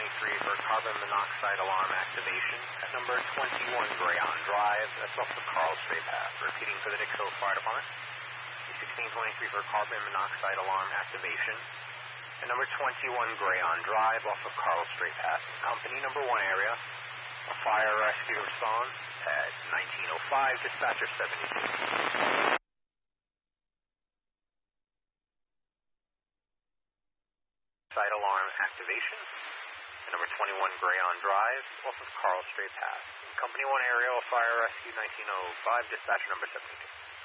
for carbon monoxide alarm activation at number 21 Grayon Drive. That's off the Carl Strait Path. Repeating for the Dix Hill Fire Department. 1623 for carbon monoxide alarm activation at number 21 Grayon Drive off of Carl Strait Path. Company number 1 area. A fire rescue response at 1905, dispatcher 72. Site alarm activation at number 21 Grayon Drive off of Carl Strait Path. Company 1 area, fire rescue 1905, dispatcher number 72.